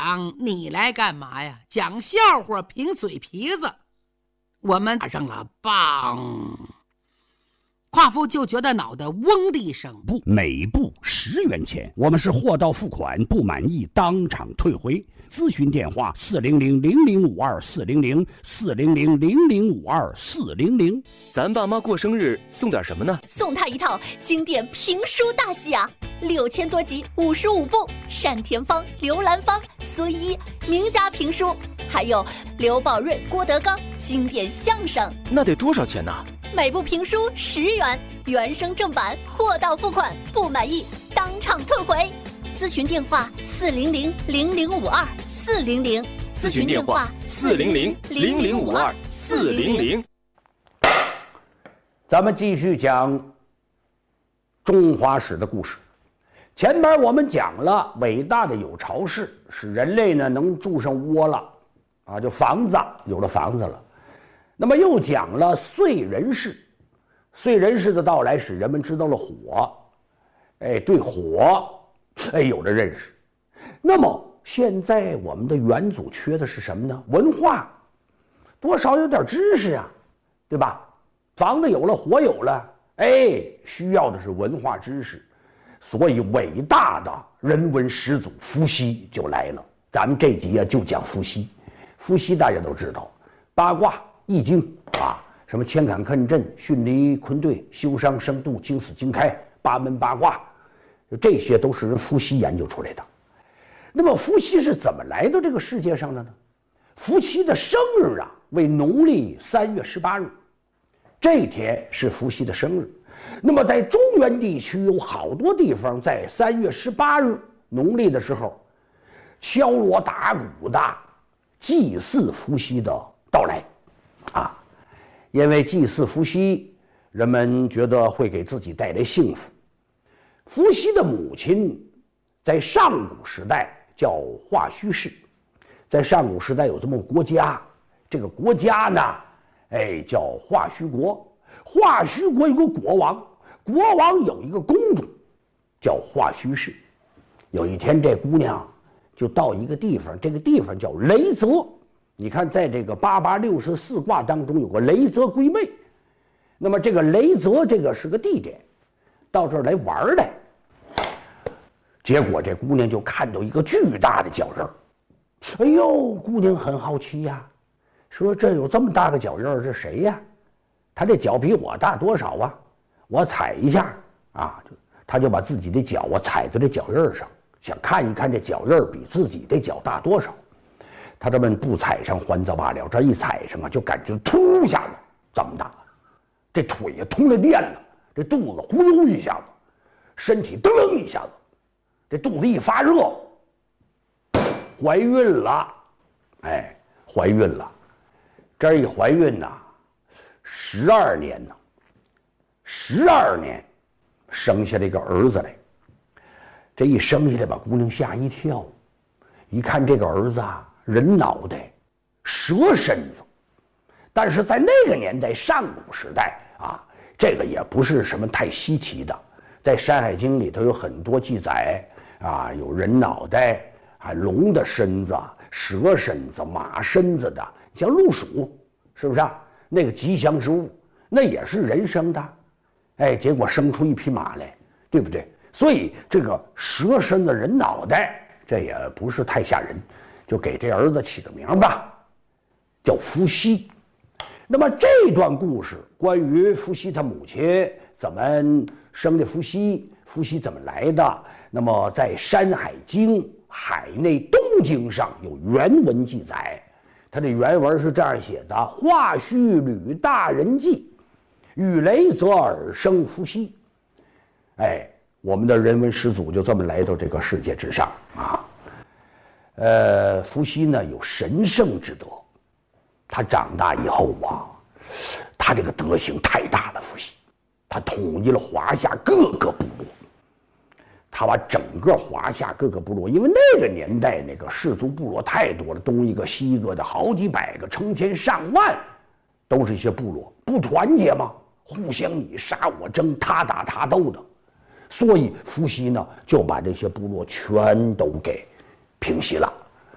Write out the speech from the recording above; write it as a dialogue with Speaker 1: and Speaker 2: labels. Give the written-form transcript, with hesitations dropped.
Speaker 1: 讲，你来干嘛呀？讲笑话凭嘴皮子。我们打上了梆，夸父就觉得脑袋嗡的一声。
Speaker 2: 不，每部10元钱，我们是货到付款，不满意当场退回。咨询电话400-0052-400，400-0052-400。
Speaker 3: 咱爸妈过生日送点什么呢？
Speaker 4: 送他一套经典评书大戏啊，6000多集，55部，单田芳、刘兰芳、孙一名家评书，还有刘宝瑞、郭德纲经典相声。
Speaker 3: 那得多少钱呢？
Speaker 4: 每部评书10元，原声正版，货到付款，不满意当场退回。咨询电话400-0052-400，
Speaker 3: 咨询电话400-0052-400。
Speaker 2: 咱们继续讲中华史的故事。前边我们讲了伟大的有巢氏，使人类呢能住上窝了啊，就房子有了房子了。那么又讲了燧人氏，燧人氏的到来使人们知道了火，对火有了认识。那么现在我们的元祖缺的是什么呢？文化，多少有点知识啊，对吧？房子有了，火有了，需要的是文化知识。所以伟大的人文始祖伏羲就来了。咱们这集就讲伏羲。伏羲大家都知道，八卦、易经啊，什么乾坎艮震、巽离坤兑、休商生度、惊死惊开、八门八卦，这些都是人伏羲研究出来的。那么伏羲是怎么来到这个世界上的呢？伏羲的生日为农历3月18日，这一天是伏羲的生日。那么在中原地区有好多地方在3月18日农历的时候，敲锣打鼓的祭祀伏羲的到来啊，因为祭祀伏羲，人们觉得会给自己带来幸福。伏羲的母亲在上古时代叫华胥氏，在上古时代有这么个国家，这个国家呢，叫华胥国。华胥国有个国王，国王有一个公主，叫华胥氏。有一天，这姑娘就到一个地方，这个地方叫雷泽。你看，在这个8864卦当中有个雷泽归妹。那么这个雷泽这个是个地点，到这儿来玩来。结果这姑娘就看到一个巨大的脚印儿，哎呦，姑娘很好奇呀，说这有这么大个脚印儿，这谁呀？他这脚比我大多少啊？我踩一下啊，他就把自己的脚踩在这脚印上，想看一看这脚印比自己的脚大多少。他这么不踩上还则罢了，这一踩上就感觉突一下子这么大，这腿通了电了，这肚子呼噜一下子，身体噔一下子，这肚子一发热，怀孕了，怀孕了。这一怀孕12年，12年生下这个儿子来。这一生下来把姑娘吓一跳，一看这个儿子人脑袋，蛇身子。但是在那个年代，上古时代这个也不是什么太稀奇的。在《山海经》里头有很多记载有人脑袋、龙的身子、蛇身子、马身子的，像鹿鼠，是不是那个吉祥之物，那也是人生的，结果生出一匹马来，对不对？所以这个蛇身的人脑袋，这也不是太吓人，就给这儿子起个名吧，叫伏羲。那么这段故事关于伏羲他母亲怎么生的伏羲，伏羲怎么来的，那么在《山海经·海内东经》上有原文记载。他的原文是这样写的：华胥履大人祭，与雷泽尔生伏羲。我们的人文始祖就这么来到这个世界之上伏羲呢有神圣之德，他长大以后他这个德行太大了。伏羲他统一了华夏各个部落，他把整个华夏各个部落，因为那个年代那个氏族部落太多了，东一个西一个的，好几百个、成千上万，都是一些部落，不团结吗？互相你杀我争，他打他斗的。所以伏羲呢就把这些部落全都给平息了。